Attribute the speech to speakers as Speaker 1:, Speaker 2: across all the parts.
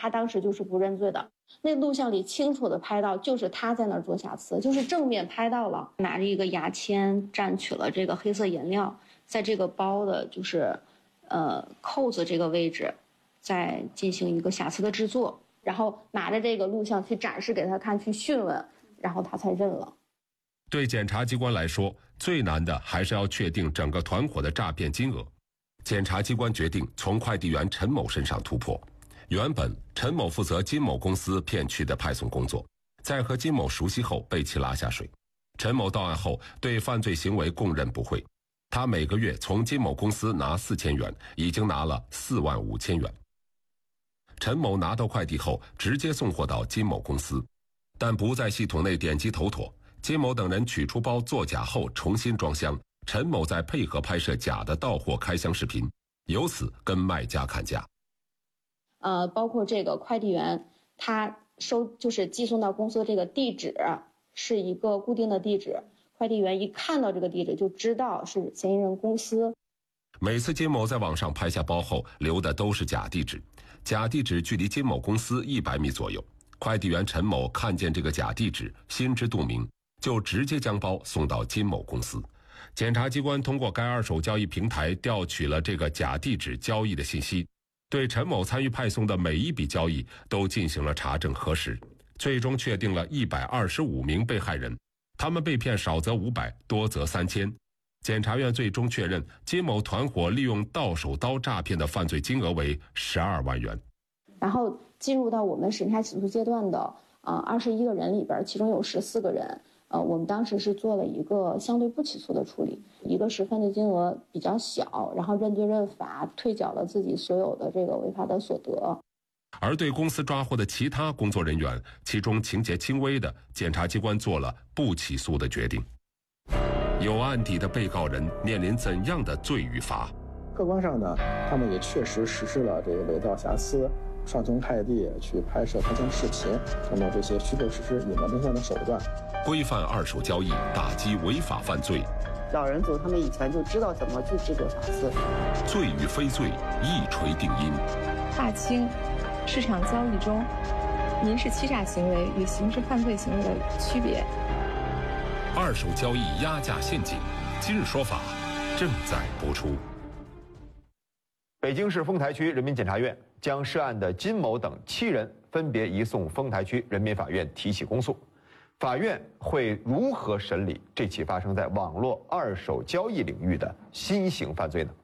Speaker 1: 他当时就是不认罪的。那录像里清楚的拍到，就是他在那儿做瑕疵，就是正面拍到了，拿着一个牙签蘸取了这个黑色颜料，在这个包的就是扣子这个位置，在进行一个瑕疵的制作，然后拿着这个录像去展示给他看，去讯问，然后他才认了。
Speaker 2: 对检察机关来说，最难的还是要确定整个团伙的诈骗金额。检察机关决定从快递员陈某身上突破。原本陈某负责金某公司片区的派送工作，在和金某熟悉后被其拉下水。陈某到案后对犯罪行为供认不讳，他每个月从金某公司拿4000元，已经拿了4万5千元。陈某拿到快递后直接送货到金某公司，但不在系统内点击投妥。金某等人取出包作假后重新装箱，陈某再配合拍摄假的到货开箱视频，由此跟卖家砍价。
Speaker 1: 包括这个快递员，他就是寄送到公司的这个地址是一个固定的地址，快递员一看到这个地址就知道是嫌疑人公司。
Speaker 2: 每次金某在网上拍下包后留的都是假地址，假地址距离金某公司100米左右。快递员陈某看见这个假地址，心知肚明，就直接将包送到金某公司。检察机关通过该二手交易平台调取了这个假地址交易的信息，对陈某参与派送的每一笔交易都进行了查证核实，最终确定了125名被害人，他们被骗少则500，多则3000。检察院最终确认金某团伙利用到手刀诈骗的犯罪金额为12万元。
Speaker 1: 然后进入到我们审查起诉阶段的21个人里边，其中有14个人，我们当时是做了一个相对不起诉的处理。一个是犯罪金额比较小，然后认罪认罚，退缴了自己所有的这个违法的所得。
Speaker 2: 而对公司抓获的其他工作人员，其中情节轻微的，检察机关做了不起诉的决定。有案底的被告人面临怎样的罪与罚？
Speaker 3: 客观上呢，他们也确实实施了这个伪造瑕疵、上从快递去拍摄开箱视频等等这些虚构实施隐瞒真相的手段，
Speaker 2: 规范二手交易，打击违法犯罪。
Speaker 4: 老人组他们以前就知道怎么去制作瑕疵。
Speaker 2: 罪与非罪，一锤定音。
Speaker 5: 划清市场交易中民事欺诈行为与刑事犯罪行为的区别。
Speaker 2: 二手交易压价陷阱，今日说法正在播出。
Speaker 6: 北京市丰台区人民检察院将涉案的金某等7人分别移送丰台区人民法院提起公诉。法院会如何审理这起发生在网络二手交易领域的新型犯罪呢？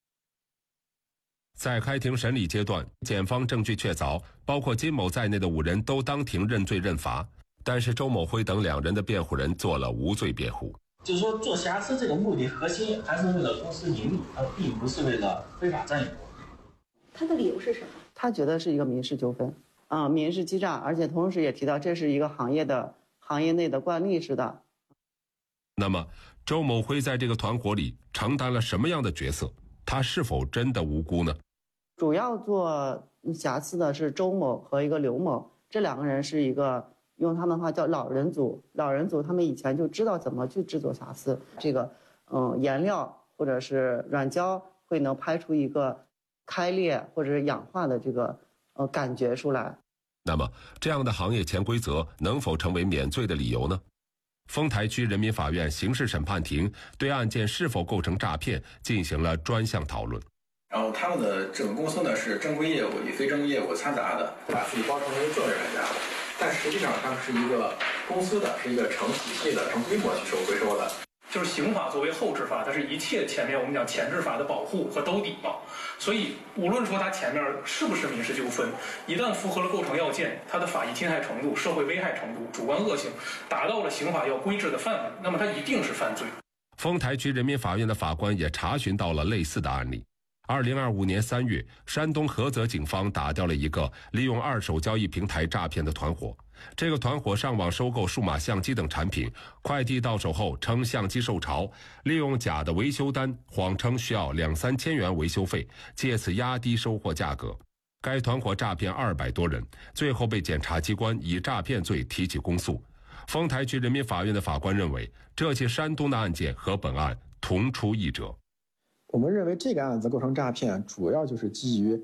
Speaker 2: 在开庭审理阶段，检方证据确凿，包括金某在内的5人都当庭认罪认罚，但是周某辉等2人的辩护人做了无罪辩护。
Speaker 7: 就是说，做瑕疵这个目的核心还是为了公司盈利，而并不是为了非法占有。
Speaker 1: 他的理由是什么？
Speaker 4: 他觉得是一个民事纠纷民事欺诈，而且同时也提到这是一个行业内的惯例似的。
Speaker 2: 那么，周某辉在这个团伙里承担了什么样的角色？他是否真的无辜呢？
Speaker 4: 主要做瑕疵的是周某和一个刘某，这2个人是一个用他们话叫老人组。老人组他们以前就知道怎么去制作瑕疵，这个颜料或者是软胶会能拍出一个开裂或者是氧化的这个感觉出来。
Speaker 2: 那么这样的行业潜规则能否成为免罪的理由呢？丰台区人民法院刑事审判庭对案件是否构成诈骗进行了专项讨论。
Speaker 8: 然后他们的这个公司呢是正规业务与非正规业务掺杂的，把自己包装成个人来家的，但实际上他们是一个公司的，是一个成体系的、成规模去回收的。
Speaker 9: 就是刑法作为后置法，它是一切前面我们讲前置法的保护和兜底嘛。所以无论说它前面是不是民事纠纷，一旦符合了构成要件，它的法益侵害程度、社会危害程度、主观恶性达到了刑法要规制的范围，那么它一定是犯罪。
Speaker 2: 丰台区人民法院的法官也查询到了类似的案例。2025年3月，山东菏泽警方打掉了一个利用二手交易平台诈骗的团伙。这个团伙上网收购数码相机等产品，快递到手后称相机受潮，利用假的维修单谎称需要2-3千元维修费，借此压低收货价格。该团伙诈骗200多人，最后被检察机关以诈骗罪提起公诉。丰台区人民法院的法官认为，这起山东的案件和本案同出一辙。
Speaker 3: 我们认为这个案子构成诈骗，主要就是基于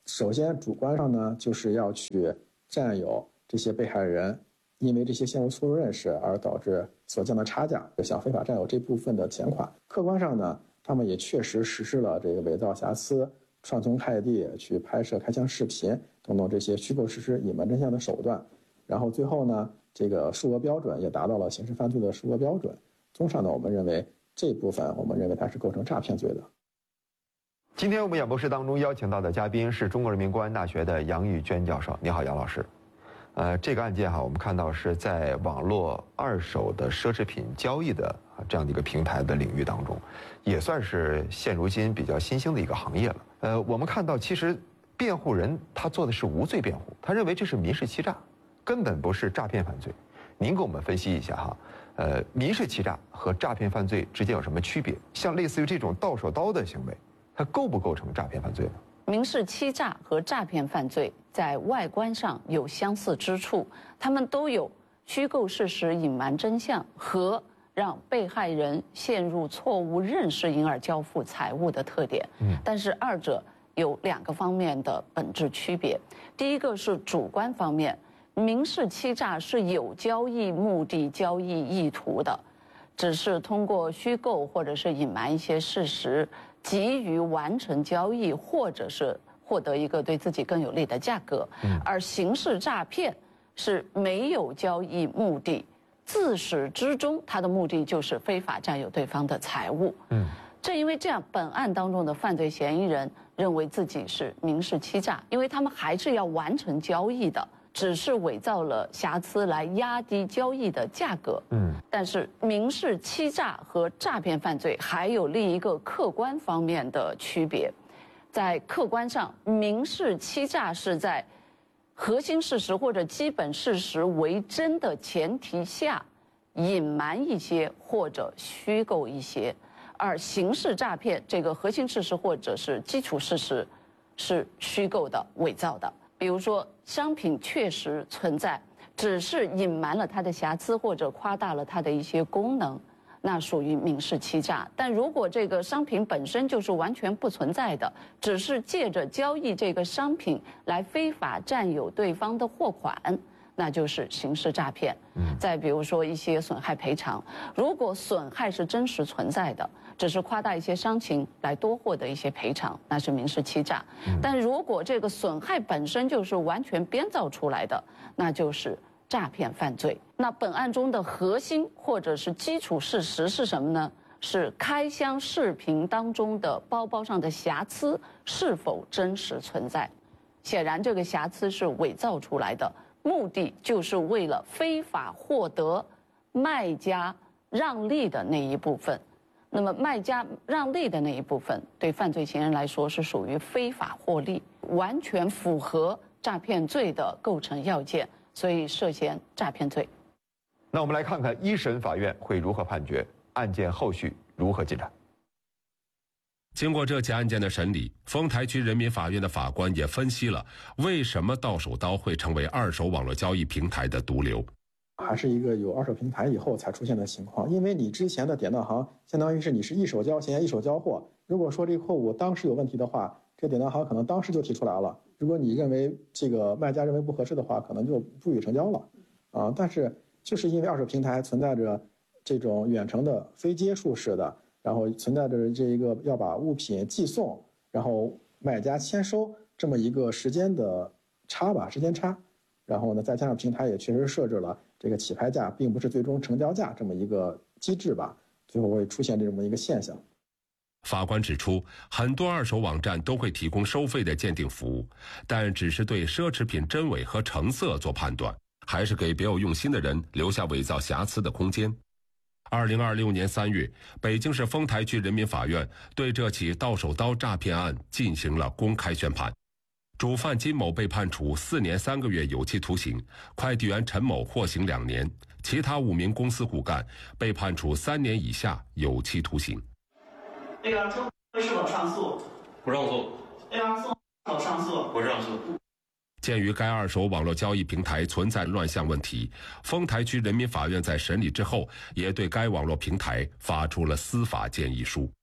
Speaker 3: 首先主观上呢，就是要去占有这些被害人因为这些线路错误认识而导致所降的差价，想非法占有这部分的钱款。客观上呢，他们也确实实施了这个伪造瑕疵、串通派递、去拍摄开箱视频等等这些虚构事实、隐瞒真相的手段。然后最后呢，这个数额标准也达到了刑事犯罪的数额标准。综上呢，我们认为这部分它是构成诈骗罪的。
Speaker 6: 今天我们演播室当中邀请到的嘉宾是中国人民公安大学的杨玉娟教授。你好，杨老师。这个案件我们看到是在网络二手的奢侈品交易的这样的一个平台的领域当中，也算是现如今比较新兴的一个行业了。我们看到其实辩护人他做的是无罪辩护，他认为这是民事欺诈，根本不是诈骗犯罪。您给我们分析一下哈，民事欺诈和诈骗犯罪之间有什么区别？像类似于这种到手刀的行为，它构不构成诈骗犯罪呢？
Speaker 10: 民事欺诈和诈骗犯罪在外观上有相似之处，他们都有虚构事实、隐瞒真相和让被害人陷入错误认识因而交付财物的特点。但是二者有2个方面的本质区别。第一个是主观方面，民事欺诈是有交易目的、交易意图的，只是通过虚构或者是隐瞒一些事实，急于完成交易，或者是获得一个对自己更有利的价格。而刑事诈骗是没有交易目的，自始至终他的目的就是非法占有对方的财物。正因为这样，本案当中的犯罪嫌疑人认为自己是民事欺诈，因为他们还是要完成交易的，只是伪造了瑕疵来压低交易的价格。但是民事欺诈和诈骗犯罪还有另一个客观方面的区别。在客观上，民事欺诈是在核心事实或者基本事实为真的前提下，隐瞒一些或者虚构一些。而刑事诈骗这个核心事实或者是基础事实是虚构的、伪造的。比如说，商品确实存在，只是隐瞒了它的瑕疵或者夸大了它的一些功能，那属于民事欺诈。但如果这个商品本身就是完全不存在的，只是借着交易这个商品来非法占有对方的货款，那就是刑事诈骗。再比如说一些损害赔偿，如果损害是真实存在的，只是夸大一些伤情来多获得一些赔偿，那是民事欺诈。但如果这个损害本身就是完全编造出来的，那就是诈骗犯罪。那本案中的核心或者是基础事实是什么呢？是开箱视频当中的包包上的瑕疵是否真实存在。显然这个瑕疵是伪造出来的，目的就是为了非法获得卖家让利的那一部分。那么卖家让利的那一部分，对犯罪嫌疑人来说是属于非法获利，完全符合诈骗罪的构成要件，所以涉嫌诈骗罪。
Speaker 6: 那我们来看看一审法院会如何判决，案件后续如何进展。
Speaker 2: 经过这起案件的审理，丰台区人民法院的法官也分析了为什么到手刀会成为二手网络交易平台的毒瘤。
Speaker 3: 还是一个有二手平台以后才出现的情况，因为你之前的典当行相当于是你是一手交钱一手交货，如果说这个货物当时有问题的话，这典当行可能当时就提出来了，如果你认为这个卖家认为不合适的话，可能就不予成交了但是就是因为二手平台存在着这种远程的非接触式的，然后存在着这一个要把物品寄送，然后买家签收这么一个时间差，然后呢，再加上平台也确实设置了这个起拍价并不是最终成交价这么一个机制吧，最后会出现这么一个现象。
Speaker 2: 法官指出，很多二手网站都会提供收费的鉴定服务，但只是对奢侈品真伪和成色做判断，还是给别有用心的人留下伪造瑕疵的空间。2026年3月，北京市丰台区人民法院对这起到手刀诈骗案进行了公开宣判。主犯金某被判处4年3个月有期徒刑，快递员陈某获刑2年，其他5名公司骨干被判处3年以下有期徒刑。
Speaker 11: 被告陈辉是否上诉？
Speaker 7: 不上诉。
Speaker 11: 被告宋是否上诉？
Speaker 7: 不上诉。
Speaker 2: 鉴于该二手网络交易平台存在乱象问题，丰台区人民法院在审理之后，也对该网络平台发出了司法建议书。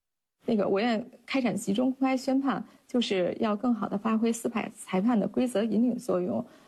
Speaker 5: 我院开展集中公开宣判，就是要更好地发挥司法裁判的规则引领作用，